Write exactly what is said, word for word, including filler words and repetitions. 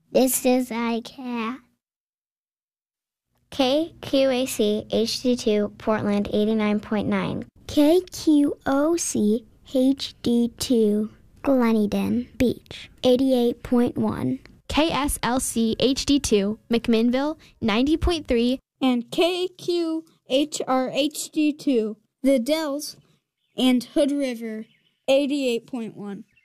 This is iCat. K Q A C H D two, Portland eighty-nine point nine. K Q O C H D two, Gleneden Beach eighty-eight point one. K S L C H D two, McMinnville ninety point three. And K Q H R H D two, The Dells and Hood River eighty-eight point one.